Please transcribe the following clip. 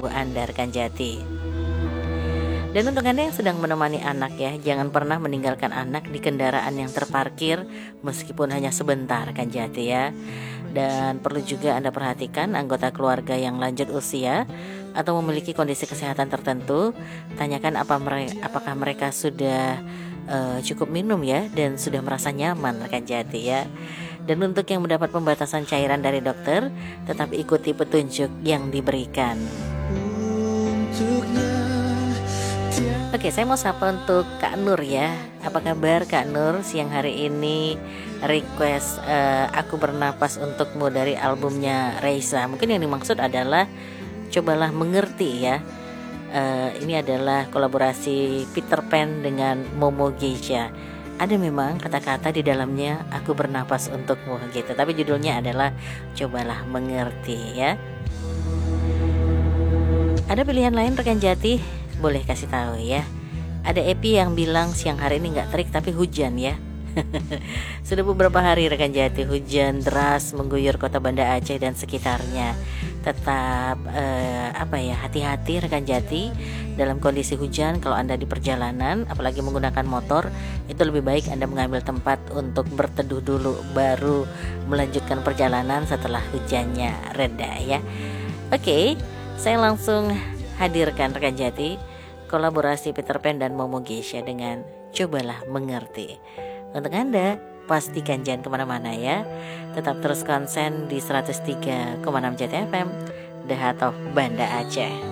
tubuh Anda rekan Jati. Dan untuk Anda yang sedang menemani anak ya, jangan pernah meninggalkan anak di kendaraan yang terparkir meskipun hanya sebentar rekan Jati ya. Dan perlu juga Anda perhatikan anggota keluarga yang lanjut usia atau memiliki kondisi kesehatan tertentu. Tanyakan apakah mereka sudah cukup minum ya dan sudah merasa nyaman rekan Jati ya. Dan untuk yang mendapat pembatasan cairan dari dokter, tetap ikuti petunjuk yang diberikan. Oke, saya mau sapa untuk Kak Nur ya. Apa kabar Kak Nur? Siang hari ini request Aku Bernapas Untukmu dari albumnya Reisa. Mungkin yang dimaksud adalah Cobalah Mengerti ya. Ini adalah kolaborasi Peter Pan dengan Momo Geisha. Ada memang kata-kata di dalamnya Aku Bernapas Untukmu gitu, tapi judulnya adalah Cobalah Mengerti ya. Ada pilihan lain rekan Jati? Boleh kasih tahu ya. Ada Epi yang bilang siang hari ini nggak terik tapi hujan ya. Sudah beberapa hari rekan Jati hujan deras mengguyur kota Banda Aceh dan sekitarnya. Tetap hati-hati rekan Jati dalam kondisi hujan. Kalau Anda di perjalanan apalagi menggunakan motor, itu lebih baik Anda mengambil tempat untuk berteduh dulu baru melanjutkan perjalanan setelah hujannya reda ya. Oke, saya langsung hadirkan rekan Jati kolaborasi Peter Pan dan Momo Geisha dengan Cobalah Mengerti. Untuk Anda, pastikan jangan kemana-mana ya. Tetap terus konsen di 103,6 JTFM, The Heart of Banda Aceh.